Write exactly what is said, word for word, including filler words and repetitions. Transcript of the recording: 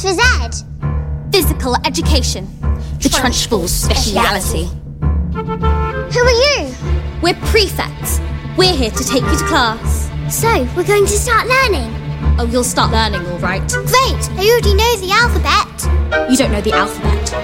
for Z? Physical education. The Trunchbull's speciality. Who are you? We're prefects. We're here to take you to class. So, we're going to start learning? Oh, you'll start learning, all right. Great! I already know the alphabet. You don't know the alphabet.